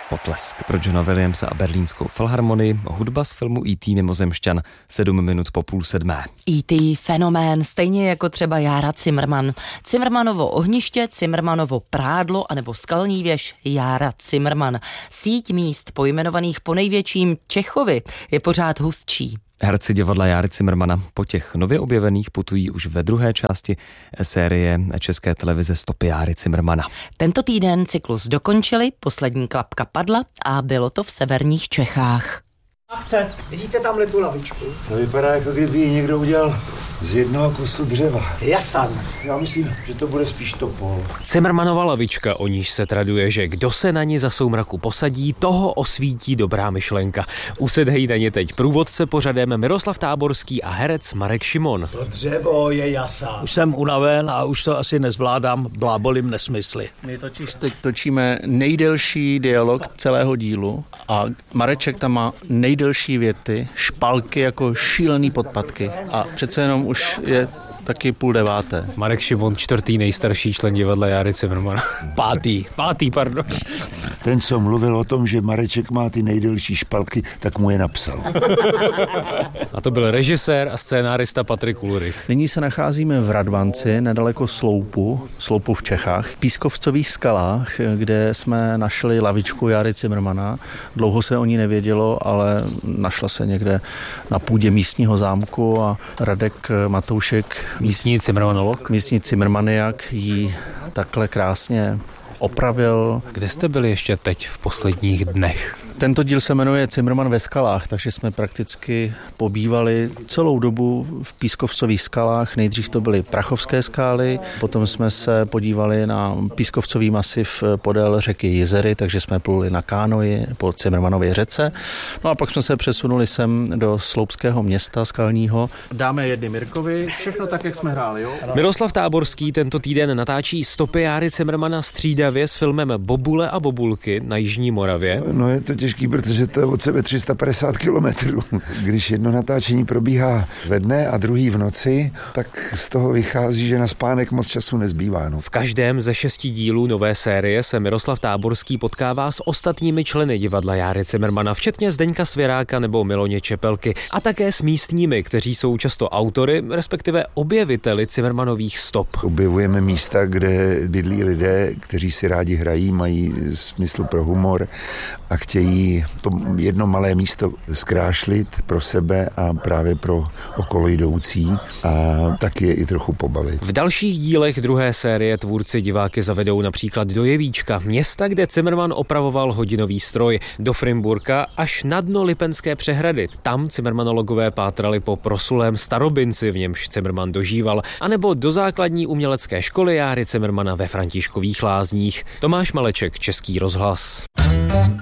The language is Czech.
Potlesk pro Johna Williamse a Berlínskou filharmonii, hudba z filmu E.T. Mimozemšťan, 7 minut po 6:30. E.T. fenomén, stejně jako třeba Jára Cimrman. Cimrmanovo ohniště, Cimrmanovo prádlo anebo skalní věž Jára Cimrman. Síť míst pojmenovaných po největším Čechovi je pořád hustší. Herci divadla Járy Cimrmana po těch nově objevených putují už ve druhé části série České televize Stopy Járy Cimrmana. Tento týden cyklus dokončili, poslední klapka padla a bylo to v severních Čechách. Akce, vidíte tamhle tu lavičku? To vypadá, jako kdyby ji někdo udělal z jednoho kusu dřeva. Jasan. Já myslím, že to bude spíš topol. Cimrmanova lavička, o níž se traduje, že kdo se na ní za soumraku posadí, toho osvítí dobrá myšlenka. Usedhej na ně teď průvodce pořadem Miroslav Táborský a herec Marek Šimon. To dřevo je jasan. Už jsem unaven a už to asi nezvládám, blábolím nesmysly. My totiž teď točíme nejdelší dialog celého dílu a Mareček tam má nejdelší věty, špalky jako šílený podpatky a přece jenom už je taky 8:30. Marek Šimon, 4. nejstarší člen divadla Járy Cimrmana. 5., pardon. Ten, co mluvil o tom, že Mareček má ty nejdelší špalky, tak mu je napsal. A to byl režisér a scénárista Patrik Ulrich. Nyní se nacházíme v Radvanci, nedaleko Sloupu v Čechách, v Pískovcových skalách, kde jsme našli lavičku Járy Cimrmana. Dlouho se o ní nevědělo, ale našla se někde na půdě místního zámku a Radek Matoušek, Místní cimrmanolog, místní cimrmaniak, ji takhle krásně opravil. Kde jste byli ještě teď v posledních dnech? Tento díl se jmenuje Cimrman ve skalách, takže jsme prakticky pobývali celou dobu v Pískovcových skalách. Nejdřív to byly Prachovské skály, potom jsme se podívali na Pískovcový masiv podél řeky Jizery, takže jsme pluli na kánoji po Cimrmanově řece. No a pak jsme se přesunuli sem do Sloupského města skalního. Dáme jedny Mirkovi, všechno tak, jak jsme hráli, jo? Miroslav Táborský tento týden natáčí Stopy Járy Cimrmana střídavě s filmem Bobule a bobulky na Jižní Moravě. No je to těžký, protože to je od sebe 350 kilometrů. Když jedno natáčení probíhá ve dne a druhý v noci, tak z toho vychází, že na spánek moc času nezbývá. No. V každém ze 6 dílů nové série se Miroslav Táborský potkává s ostatními členy divadla Járy Cimrmana, včetně Zdeňka Svěráka nebo Miloně Čepelky, a také s místními, kteří jsou často autory, respektive objeviteli Cimrmanových stop. Objevujeme místa, kde bydlí lidé, kteří si rádi hrají, mají smysl pro humor a chtějí to jedno malé místo zkrášlit pro sebe a právě pro okolo jdoucí a taky je i trochu pobavit. V dalších dílech druhé série tvůrci diváky zavedou například do Jevíčka, města, kde Cimrman opravoval hodinový stroj, do Frimburka až na dno Lipenské přehrady. Tam cimrmanologové pátrali po proslulém Starobinci, v němž Cimrman dožíval, anebo do základní umělecké školy Járy Cimrmana ve Františkových Lázních. Tomáš Maleček, Český rozhlas.